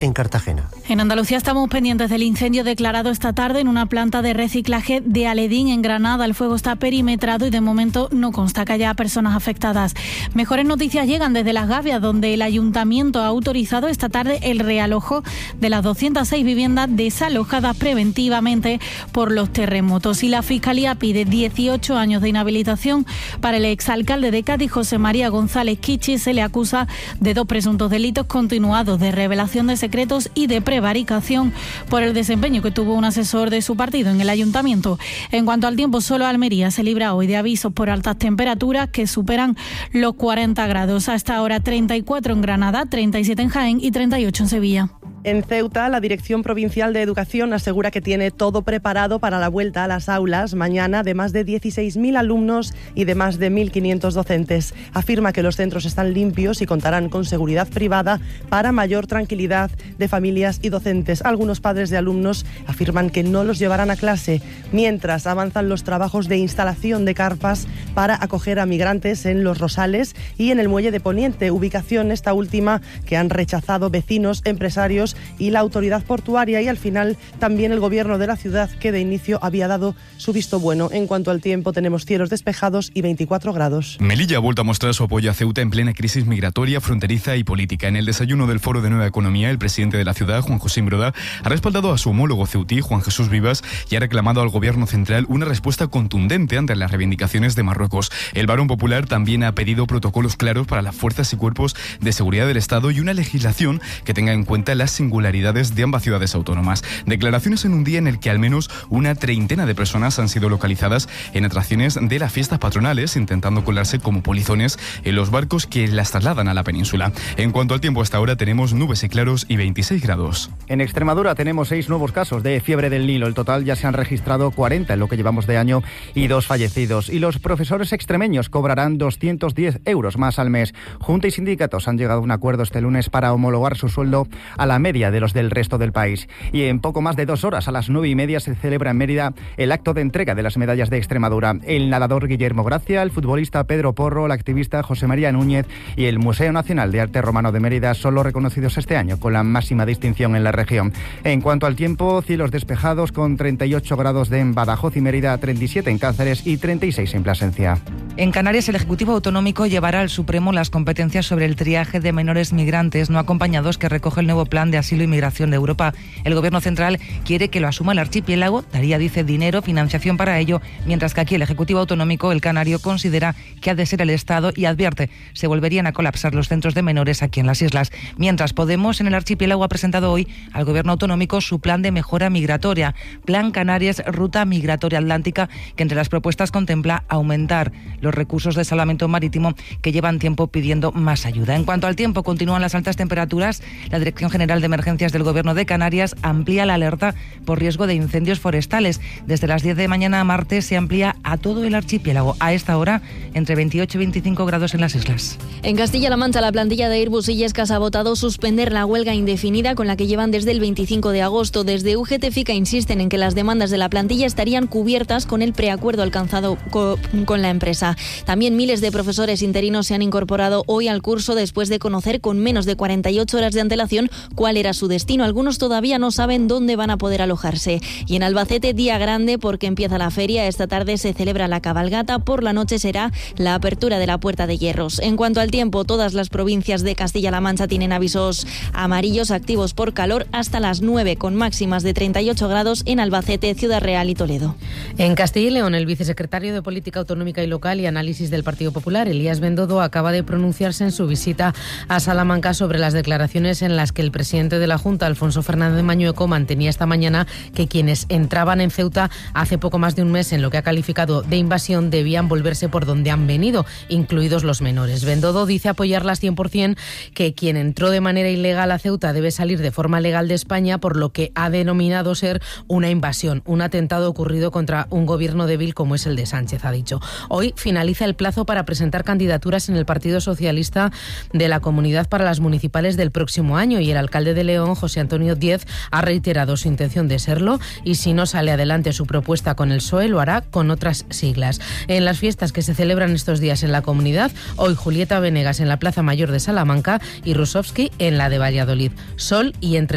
en Cartagena. En Andalucía estamos pendientes del incendio declarado esta tarde en una planta de reciclaje de Aledín, en Granada. El fuego está perimetrado y de momento no consta que haya personas afectadas. Mejores noticias llegan desde Las Gavias, donde el Ayuntamiento ha autorizado esta tarde el realojo de las 206 viviendas desalojadas preventivamente por los terremotos. Y la Fiscalía pide 18 años de inhabilitación para el exalcalde de Cádiz, José María González Kichi. Se le acusa de 2 presuntos delitos continuados de revelación de secretos y de prevaricación por el desempeño que tuvo un asesor de su partido en el ayuntamiento. En cuanto al tiempo, solo Almería se libra hoy de avisos por altas temperaturas que superan los 40 grados. Hasta ahora 34 en Granada, 37 en Jaén y 38 en Sevilla. En Ceuta, la Dirección Provincial de Educación asegura que tiene todo preparado para la vuelta a las aulas mañana de más de 16.000 alumnos y de más de 1.500 docentes. Afirma que los centros están limpios y contarán con seguridad privada para mayor tranquilidad de familias y docentes. Algunos padres de alumnos afirman que no los llevarán a clase, mientras avanzan los trabajos de instalación de carpas para acoger a migrantes en Los Rosales y en el Muelle de Poniente, ubicación esta última que han rechazado vecinos, empresarios y la autoridad portuaria, y al final también el gobierno de la ciudad, que de inicio había dado su visto bueno. En cuanto al tiempo, tenemos cielos despejados y 24 grados. Melilla ha vuelto a mostrar su apoyo a Ceuta en plena crisis migratoria, fronteriza y política. En el desayuno del Foro de Nueva Economía, el presidente de la ciudad, Juan José Imbroda, ha respaldado a su homólogo ceutí, Juan Jesús Vivas, y ha reclamado al gobierno central una respuesta contundente ante las reivindicaciones de Marruecos. El Barón Popular también ha pedido protocolos claros para las fuerzas y cuerpos de seguridad del Estado y una legislación que tenga en cuenta las singularidades de ambas ciudades autónomas. Declaraciones en un día en el que al menos una treintena de personas han sido localizadas en atracciones de las fiestas patronales, intentando colarse como polizones en los barcos que las trasladan a la península. En cuanto al tiempo, hasta ahora tenemos nubes y claros y 26 grados. En Extremadura tenemos 6 nuevos casos de fiebre del Nilo. El total ya se han registrado 40 en lo que llevamos de año y 2 fallecidos. Y los profesores extremeños cobrarán 210 euros más al mes. Junta y sindicatos han llegado a un acuerdo este lunes para homologar su sueldo a la media de los del resto del país. Y en poco más de 2 horas, a las 9:30, se celebra en Mérida el acto de entrega de las medallas de Extremadura. El nadador Guillermo Gracia, el futbolista Pedro Porro, el activista José María Núñez y el Museo Nacional de Arte Romano de Mérida son los reconocidos este año con la máxima distinción en la región. En cuanto al tiempo, cielos despejados con 38 grados en Badajoz y Mérida, 37 en Cáceres y 36 en Plasencia. En Canarias, el Ejecutivo Autonómico llevará al Supremo las competencias sobre el triaje de menores migrantes no acompañados que recoge el nuevo Plan de Asilo y Migración de Europa. El Gobierno central quiere que lo asuma el archipiélago, daría, dice, dinero, financiación para ello, mientras que aquí el Ejecutivo Autonómico, el canario, considera que ha de ser el Estado y advierte, se volverían a colapsar los centros de menores aquí en las islas. Mientras, Podemos en el archipiélago ha presentado hoy al Gobierno autonómico su plan de mejora migratoria, Plan Canarias Ruta Migratoria Atlántica, que entre las propuestas contempla aumentar los recursos de salvamento marítimo que llevan tiempo pidiendo más ayuda. En cuanto al tiempo, continúan las altas temperaturas. La Dirección General de Emergencias del Gobierno de Canarias amplía la alerta por riesgo de incendios forestales. Desde las 10 de mañana a martes se amplía a todo el archipiélago. A esta hora, entre 28 y 25 grados en las islas. En Castilla-La Mancha, la plantilla de Airbus y Illescas ha votado suspender la huelga indefinida con la que llevan desde el 25 de agosto. Desde UGT FICA insisten en que las demandas de la plantilla estarían cubiertas con el preacuerdo alcanzado con la empresa. También miles de profesores interinos se han incorporado hoy al curso después de conocer con menos de 48 horas de antelación cuál era su destino. Algunos todavía no saben dónde van a poder alojarse. Y en Albacete, día grande porque empieza la feria. Esta tarde se celebra la cabalgata. Por la noche será la apertura de la Puerta de Hierros. En cuanto al tiempo, todas las provincias de Castilla-La Mancha tienen avisos amarillos activos por calor hasta las 9, con máximas de 38 grados en Albacete, Ciudad Real y Toledo. En Castilla y León, el vicesecretario de Política Autonómica y Local y Análisis del Partido Popular, Elías Bendodo, acaba de pronunciarse en su visita a Salamanca sobre las declaraciones en las que el presidente de la Junta, Alfonso Fernández Mañueco, mantenía esta mañana que quienes entraban en Ceuta hace poco más de un mes en lo que ha calificado de invasión debían volverse por donde han venido, incluidos los menores. Bendodo dice apoyarlas 100%, que quien entró de manera ilegal a Ceuta debe salir de forma legal de España, por lo que ha denominado ser una invasión, un atentado ocurrido contra un gobierno débil como es el de Sánchez, ha dicho. Hoy finaliza el plazo para presentar candidaturas en el Partido Socialista de la Comunidad para las municipales del próximo año, y el alcalde de León, José Antonio Díez, ha reiterado su intención de serlo, y si no sale adelante su propuesta con el PSOE, lo hará con otras siglas. En las fiestas que se celebran estos días en la comunidad, hoy Julieta Venegas en la Plaza Mayor de Salamanca y Rusovsky en la de Valladolid. Sol y entre